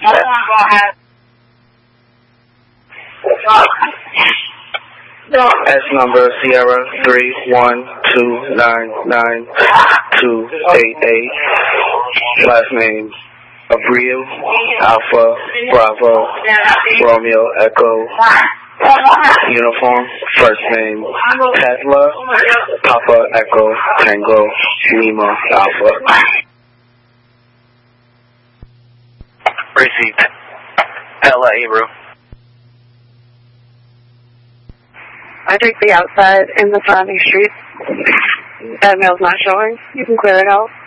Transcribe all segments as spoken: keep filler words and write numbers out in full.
S number Sierra three one two nine nine two eight eight. Last name Abreu, Alpha, Bravo, Romeo, Echo, Uniform. First name Tesla, Papa, Echo, Tango, Lima, Alpha. Received. Ella, Abreu. I think the outside in the surrounding streets, that mail's not showing. You can clear it out.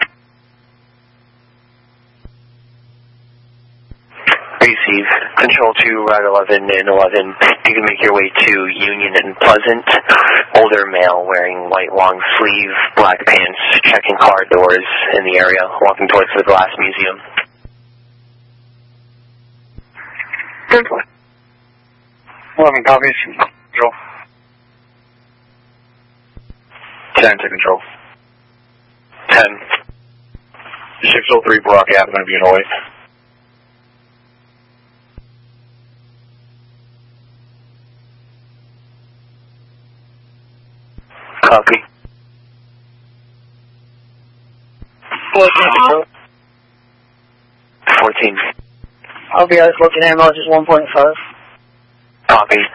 Receive. Control two, Route eleven and eleven. You can make your way to Union and Pleasant. Older male wearing white long sleeve, black pants, checking car doors in the area, walking towards the Glass Museum. Good one. eleven copies. Control. ten to control. ten. six oh three Brock Ave, going to be annoyed. Copy. fourteen. fourteen. I'll be out looking at just one point five. Copy.